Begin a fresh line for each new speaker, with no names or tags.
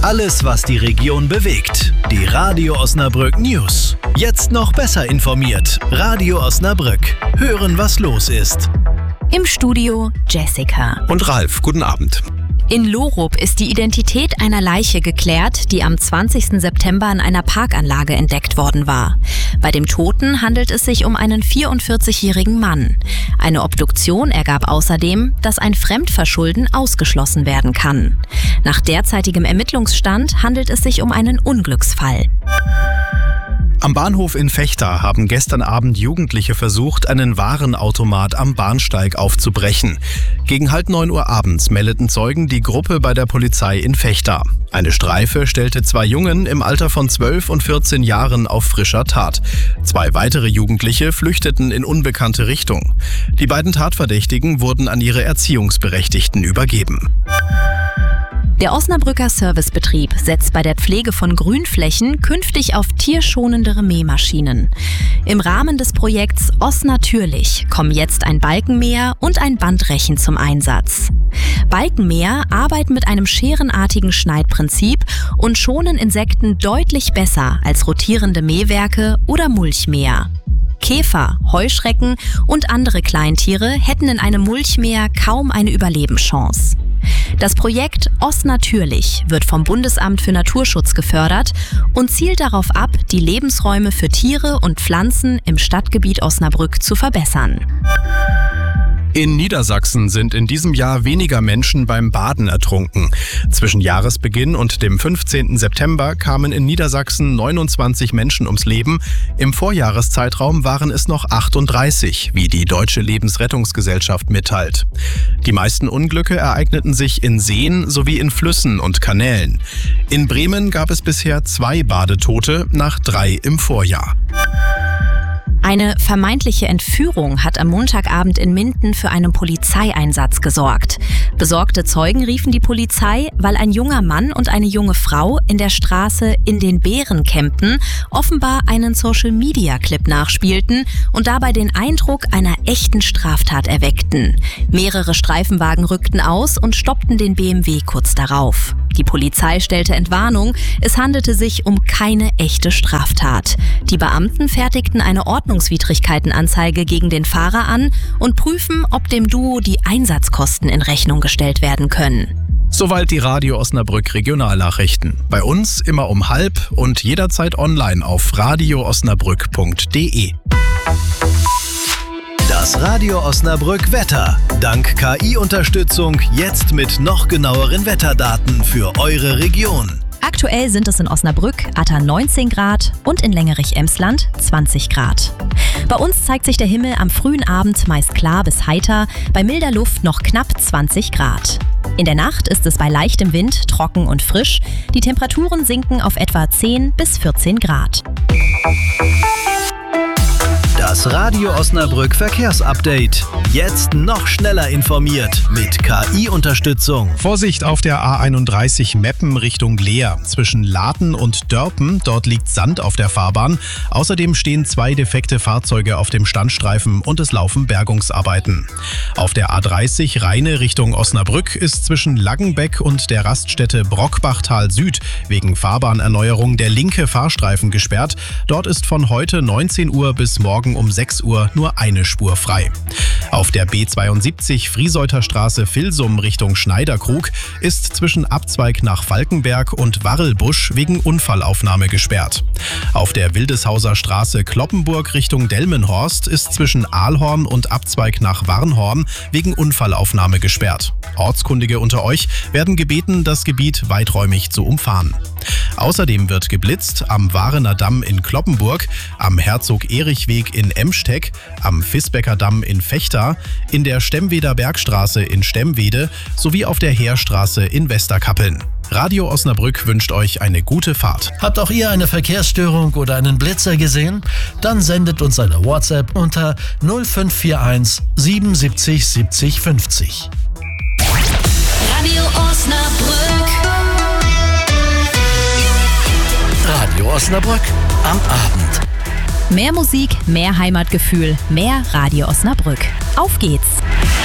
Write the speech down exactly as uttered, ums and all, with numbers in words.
Alles, was die Region bewegt. Die Radio Osnabrück News. Jetzt noch besser informiert. Radio Osnabrück. Hören, was los ist.
Im Studio Jessica.
Und Ralf, guten Abend.
In Lorup ist die Identität einer Leiche geklärt, die am zwanzigsten September in einer Parkanlage entdeckt worden war. Bei dem Toten handelt es sich um einen vierundvierzigjährigen Mann. Eine Obduktion ergab außerdem, dass ein Fremdverschulden ausgeschlossen werden kann. Nach derzeitigem Ermittlungsstand handelt es sich um einen Unglücksfall.
Am Bahnhof in Vechta haben gestern Abend Jugendliche versucht, einen Warenautomat am Bahnsteig aufzubrechen. Gegen halb neun Uhr abends meldeten Zeugen die Gruppe bei der Polizei in Vechta. Eine Streife stellte zwei Jungen im Alter von zwölf und vierzehn Jahren auf frischer Tat. Zwei weitere Jugendliche flüchteten in unbekannte Richtung. Die beiden Tatverdächtigen wurden an ihre Erziehungsberechtigten übergeben.
Der Osnabrücker Servicebetrieb setzt bei der Pflege von Grünflächen künftig auf tierschonendere Mähmaschinen. Im Rahmen des Projekts Osnatürlich kommen jetzt ein Balkenmäher und ein Bandrechen zum Einsatz. Balkenmäher arbeiten mit einem scherenartigen Schneidprinzip und schonen Insekten deutlich besser als rotierende Mähwerke oder Mulchmäher. Käfer, Heuschrecken und andere Kleintiere hätten in einem Mulchmäher kaum eine Überlebenschance. Das Projekt Osnatürlich wird vom Bundesamt für Naturschutz gefördert und zielt darauf ab, die Lebensräume für Tiere und Pflanzen im Stadtgebiet Osnabrück zu verbessern.
In Niedersachsen sind in diesem Jahr weniger Menschen beim Baden ertrunken. Zwischen Jahresbeginn und dem fünfzehnten September kamen in Niedersachsen neunundzwanzig Menschen ums Leben. Im Vorjahreszeitraum waren es noch achtunddreißig, wie die Deutsche Lebensrettungsgesellschaft mitteilt. Die meisten Unglücke ereigneten sich in Seen sowie in Flüssen und Kanälen. In Bremen gab es bisher zwei Badetote nach drei im Vorjahr.
Eine vermeintliche Entführung hat am Montagabend in Minden für einen Polizeieinsatz gesorgt. Besorgte Zeugen riefen die Polizei, weil ein junger Mann und eine junge Frau in der Straße In den Bärencampen offenbar einen Social-Media-Clip nachspielten und dabei den Eindruck einer echten Straftat erweckten. Mehrere Streifenwagen rückten aus und stoppten den B M W kurz darauf. Die Polizei stellte Entwarnung, es handelte sich um keine echte Straftat. Die Beamten fertigten eine Ordnungswidrigkeitenanzeige gegen den Fahrer an und prüfen, ob dem Duo die Einsatzkosten in Rechnung gestellt werden können.
Soweit die Radio Osnabrück Regionalnachrichten. Bei uns immer um halb und jederzeit online auf radio osnabrück punkt de.
Das Radio Osnabrück Wetter. Dank K I-Unterstützung jetzt mit noch genaueren Wetterdaten für eure Region.
Aktuell sind es in Osnabrück, Atta neunzehn Grad und in Lengerich-Emsland zwanzig Grad. Bei uns zeigt sich der Himmel am frühen Abend meist klar bis heiter, bei milder Luft noch knapp zwanzig Grad. In der Nacht ist es bei leichtem Wind trocken und frisch. Die Temperaturen sinken auf etwa zehn bis vierzehn Grad.
Das Radio Osnabrück Verkehrsupdate. Jetzt noch schneller informiert mit K I-Unterstützung.
Vorsicht auf der A einunddreißig Meppen Richtung Leer. Zwischen Laten und Dörpen, dort liegt Sand auf der Fahrbahn. Außerdem stehen zwei defekte Fahrzeuge auf dem Standstreifen und es laufen Bergungsarbeiten. Auf der A dreißig Rheine Richtung Osnabrück ist zwischen Laggenbeck und der Raststätte Brockbachtal Süd wegen Fahrbahnerneuerung der linke Fahrstreifen gesperrt. Dort ist von heute neunzehn Uhr bis morgen um sechs Uhr nur eine Spur frei. Auf der B zweiundsiebzig Frieseuter Straße Vilsum Richtung Schneiderkrug ist zwischen Abzweig nach Falkenberg und Warrelbusch wegen Unfallaufnahme gesperrt. Auf der Wildeshauser Straße Kloppenburg Richtung Delmenhorst ist zwischen Aalhorn und Abzweig nach Warnhorn wegen Unfallaufnahme gesperrt. Ortskundige unter euch werden gebeten, das Gebiet weiträumig zu umfahren. Außerdem wird geblitzt am Warener Damm in Kloppenburg, am Herzog-Erich-Weg in Emsteck, am Visbecker Damm in Vechta, in der Stemweder Bergstraße in Stemwede sowie auf der Heerstraße in Westerkappeln. Radio Osnabrück wünscht euch eine gute Fahrt.
Habt auch ihr eine Verkehrsstörung oder einen Blitzer gesehen? Dann sendet uns eine WhatsApp unter null fünf vier eins siebenundsiebzig siebzig fünfzig.
Radio Osnabrück.
Radio Osnabrück am Abend.
Mehr Musik, mehr Heimatgefühl, mehr Radio Osnabrück. Auf geht's!